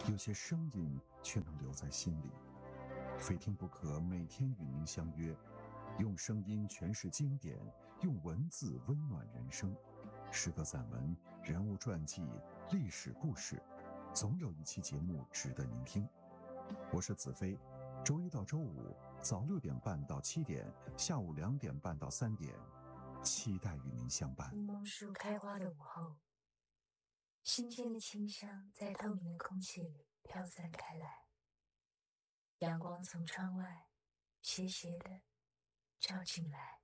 有些声音却能留在心里，非听不可。每天与您相约，用声音诠释经典，用文字温暖人生。诗歌散文、人物传记、历史故事，总有一期节目值得您听。我是子飞，周一到周五早6点半到7点，下午2点半到3点，期待与您相伴。 柠檬树开花的午后，新鲜的清香在透明的空气里飘散开来，阳光从窗外斜斜地照进来。